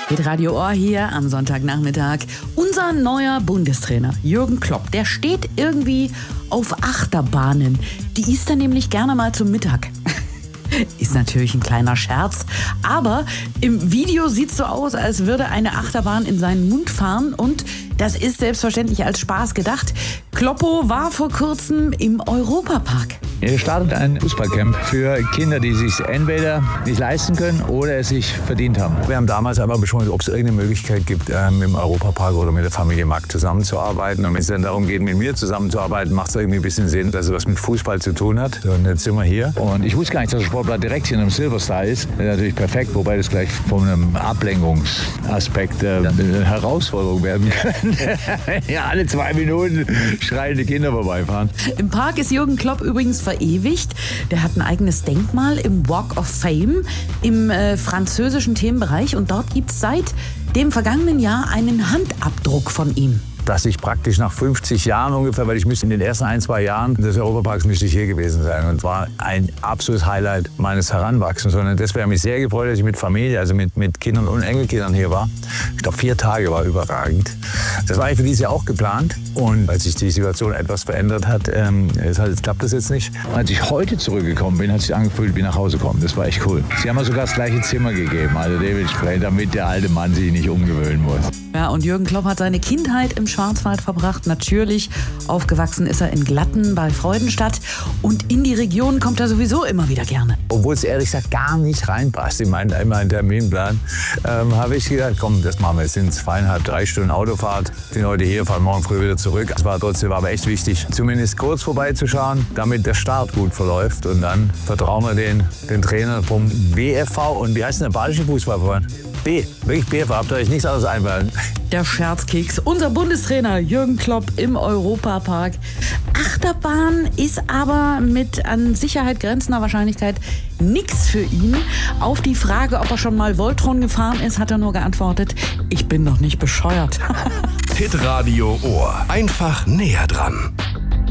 Hitradio Ohr hier am Sonntagnachmittag. Unser neuer Bundestrainer Jürgen Klopp, der steht irgendwie auf Achterbahnen. Die isst er nämlich gerne mal zum Mittag. Ist natürlich ein kleiner Scherz, aber im Video sieht es so aus, als würde eine Achterbahn in seinen Mund fahren und das ist selbstverständlich als Spaß gedacht. Kloppo war vor kurzem im Europapark. Hier startet ein Fußballcamp für Kinder, die es sich entweder nicht leisten können oder es sich verdient haben. Wir haben damals einmal besprochen, ob es irgendeine Möglichkeit gibt, im Europapark oder mit der Familie Mack zusammenzuarbeiten. Und wenn es dann darum geht, mit mir zusammenzuarbeiten, macht es irgendwie ein bisschen Sinn, dass es was mit Fußball zu tun hat. Und jetzt sind wir hier. Und ich wusste gar nicht, dass der Sportplatz direkt hier in einem Silverstar ist. Das ist natürlich perfekt, wobei das gleich von einem Ablenkungsaspekt eine Herausforderung werden kann. Ja, alle 2 Minuten schreiende Kinder vorbeifahren. Im Park ist Jürgen Klopp übrigens verewigt. Der hat ein eigenes Denkmal im Walk of Fame im französischen Themenbereich und dort gibt es seit dem vergangenen Jahr einen Handabdruck von ihm. Dass ich praktisch nach 50 Jahren ungefähr, weil ich müsste in den ersten 1-2 Jahren des Europaparks müsste ich hier gewesen sein und war ein absolutes Highlight meines Heranwachsens. Und deswegen habe ich mich sehr gefreut, dass ich mit Familie, also mit Kindern und Enkelkindern hier war. Ich glaube, 4 Tage war überragend. Das war eigentlich für dieses Jahr auch geplant. Und als sich die Situation etwas verändert hat, klappt das jetzt nicht. Und als ich heute zurückgekommen bin, hat sich angefühlt, wie nach Hause kommen. Das war echt cool. Sie haben mir sogar das gleiche Zimmer gegeben, also dementsprechend, damit der alte Mann sich nicht umgewöhnen muss. Ja, und Jürgen Klopp hat seine Kindheit im Schwarzwald verbracht. Natürlich, aufgewachsen ist er in Glatten bei Freudenstadt. Und in die Region kommt er sowieso immer wieder gerne. Obwohl es ehrlich gesagt gar nicht reinpasst in meinen Terminplan, habe ich gedacht, komm, das machen wir. Es sind 2,5, 3 Stunden Autofahrt. Sind heute hier, fahren morgen früh wieder zurück. Es war trotzdem aber echt wichtig, zumindest kurz vorbeizuschauen, damit der Start gut verläuft. Und dann vertrauen wir den Trainer vom BFV. Und wie heißt denn der badische Fußballverband? Wirklich BFV, habt ihr euch nichts anderes einfallen. Der Scherzkeks, unser Bundestrainer Jürgen Klopp im Europapark. Achterbahn ist aber mit an Sicherheit grenzender Wahrscheinlichkeit nichts für ihn. Auf die Frage, ob er schon mal Voltron gefahren ist, hat er nur geantwortet, ich bin doch nicht bescheuert. Hitradio Ohr. Einfach näher dran.